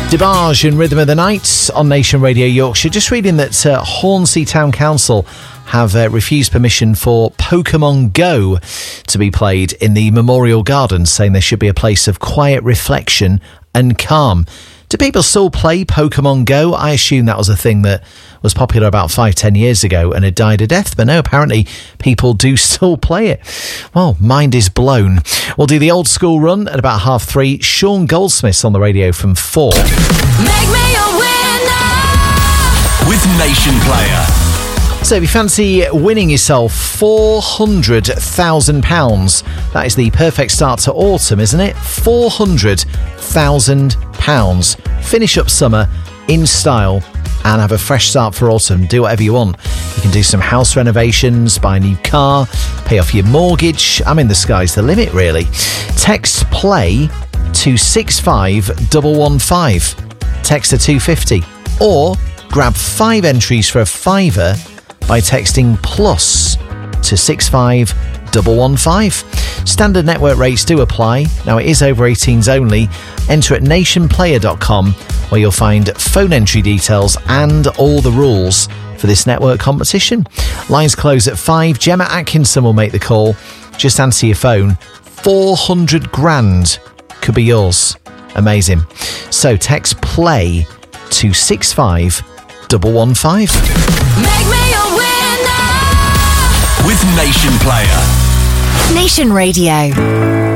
DeBarge in Rhythm of the Night on Nation Radio Yorkshire. Just reading that Hornsey Town Council have refused permission for Pokemon Go to be played in the Memorial Gardens, saying there should be a place of quiet reflection and calm. Do people still play Pokemon Go? I assume that was a thing that was popular about 5-10 years ago and had died a death, but no, apparently people do still play it. Well, mind is blown. We'll do the old school run at about 3:30. Sean Goldsmith's on the radio from 4. Make me a winner with Nation Player. So if you fancy winning yourself £400,000, that is the perfect start to autumn, isn't it? £400,000. Finish up summer in style and have a fresh start for autumn. Do whatever you want. You can do some house renovations, buy a new car, pay off your mortgage. I mean, the sky's the limit, really. Text PLAY to 65115. Text to 250. Or grab 5 entries for a £5 by texting plus to 65115. Standard network rates do apply. Now, it is over 18s only. Enter at nationplayer.com, where you'll find phone entry details and all the rules for this network competition. Lines close at 5. Gemma Atkinson will make the call. Just answer your phone. 400 grand could be yours. Amazing. So text PLAY to 65115. Make me a winner with Nation Player. Nation Radio.